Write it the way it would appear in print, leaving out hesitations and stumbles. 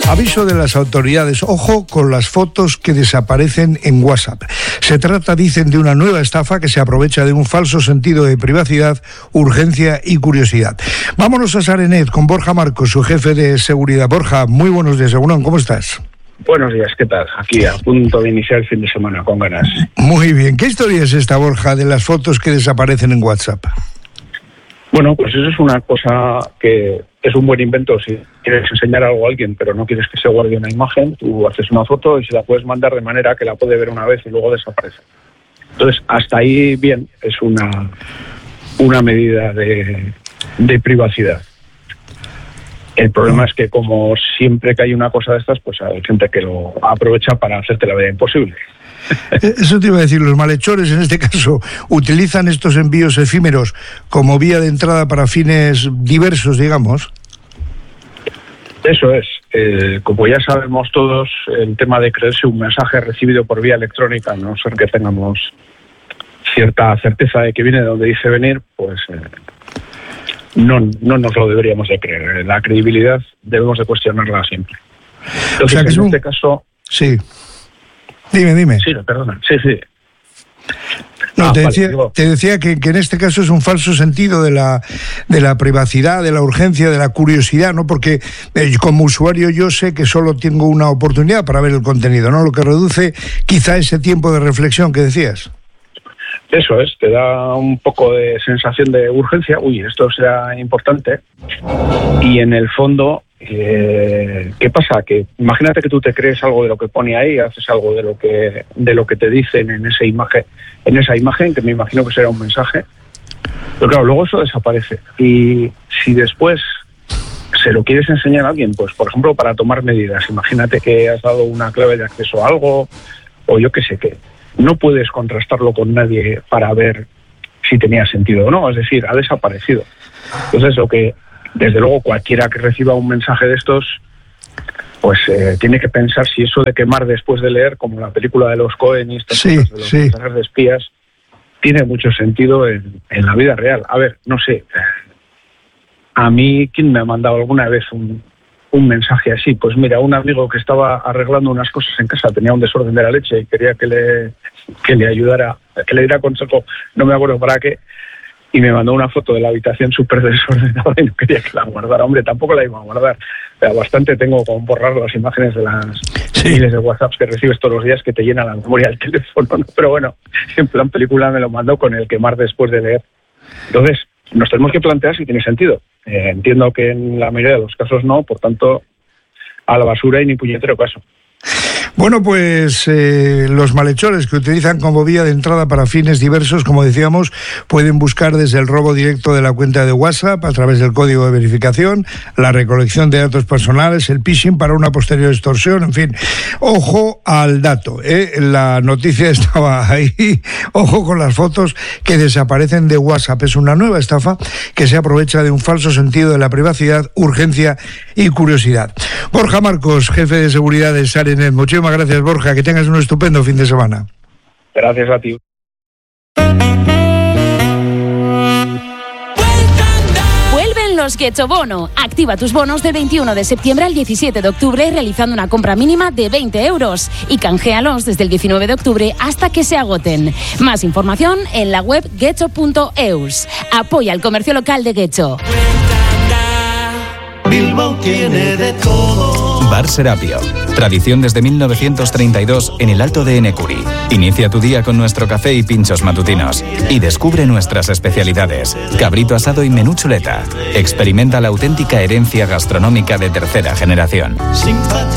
Aviso de las autoridades, ojo con las fotos que desaparecen en WhatsApp. Se trata, dicen, de una nueva estafa que se aprovecha de un falso sentido de privacidad, urgencia y curiosidad. Vámonos a Sarenet con Borja Marcos, su jefe de seguridad. Borja, muy buenos días, Egunon, ¿cómo estás? Buenos días, ¿qué tal? Aquí a punto de iniciar el fin de semana, con ganas. Muy bien, ¿qué historia es esta, Borja, de las fotos que desaparecen en WhatsApp? Bueno, pues eso es una cosa que es un buen invento. Si quieres enseñar algo a alguien, pero no quieres que se guarde una imagen, tú haces una foto y se la puedes mandar de manera que la puede ver una vez y luego desaparece. Entonces, hasta ahí, bien, es una medida de privacidad. El problema es que, como siempre que hay una cosa de estas, pues hay gente que lo aprovecha para hacerte la vida imposible. Eso te iba a decir, los malhechores en este caso utilizan estos envíos efímeros como vía de entrada para fines diversos, digamos. Eso es. Como ya sabemos todos, el tema de creerse un mensaje recibido por vía electrónica, a no ser que tengamos cierta certeza de que viene de donde dice venir, pues no nos lo deberíamos de creer. La credibilidad debemos de cuestionarla siempre. Entonces, o sea, que en este caso... Sí. Dime. Sí, perdona. Sí. No, te decía que en este caso es un falso sentido de la privacidad, de la urgencia, de la curiosidad, ¿no? Porque como usuario yo sé que solo tengo una oportunidad para ver el contenido, ¿no? Lo que reduce quizá ese tiempo de reflexión que decías. Eso es, te da un poco de sensación de urgencia. Uy, esto será importante. Y en el fondo... ¿qué pasa? Que imagínate que tú te crees algo de lo que pone ahí, haces algo de lo que te dicen en esa imagen, que me imagino que será un mensaje, pero claro, luego eso desaparece. Y si después se lo quieres enseñar a alguien, pues por ejemplo para tomar medidas, imagínate que has dado una clave de acceso a algo, o yo qué sé qué, no puedes contrastarlo con nadie para ver si tenía sentido o no, es decir, ha desaparecido. Entonces lo que desde luego cualquiera que reciba un mensaje de estos, pues tiene que pensar si eso de quemar después de leer, como la película de los Coen y estas cosas de los mensajes de espías, tiene mucho sentido en la vida real. A ver, no sé, a mí, ¿quién me ha mandado alguna vez un mensaje así? Pues mira, un amigo que estaba arreglando unas cosas en casa, tenía un desorden de la leche y quería que le ayudara, que le diera consejo, no me acuerdo para qué, y me mandó una foto de la habitación súper desordenada y no quería que la guardara. Hombre, tampoco la iba a guardar. Pero bastante tengo con borrar las imágenes de las miles de WhatsApps que recibes todos los días que te llena la memoria del teléfono, ¿no? Pero bueno, en plan película me lo mandó con el quemar después de leer. Entonces, nos tenemos que plantear si tiene sentido. Entiendo que en la mayoría de los casos no, por tanto, a la basura y ni puñetero caso. Bueno, pues los malhechores que utilizan como vía de entrada para fines diversos, como decíamos, pueden buscar desde el robo directo de la cuenta de WhatsApp a través del código de verificación, la recolección de datos personales, el phishing para una posterior extorsión, en fin. Ojo al dato, la noticia estaba ahí, ojo con las fotos que desaparecen de WhatsApp. Es una nueva estafa que se aprovecha de un falso sentido de la privacidad, urgencia y curiosidad. Borja Marcos, jefe de seguridad de Sarenet. Muchísimas gracias, Borja, que tengas un estupendo fin de semana. Gracias a ti. Vuelven los Getxobono. Activa tus bonos del 21 de septiembre al 17 de octubre realizando una compra mínima de 20 euros y canjealos desde el 19 de octubre hasta que se agoten. Más información en la web getxo.eus. Apoya el comercio local de Getxo. Bilbao tiene de todo. Bar Serapio. Tradición desde 1932 en el Alto de Enecuri. Inicia tu día con nuestro café y pinchos matutinos. Y descubre nuestras especialidades. Cabrito asado y menú chuleta. Experimenta la auténtica herencia gastronómica de tercera generación.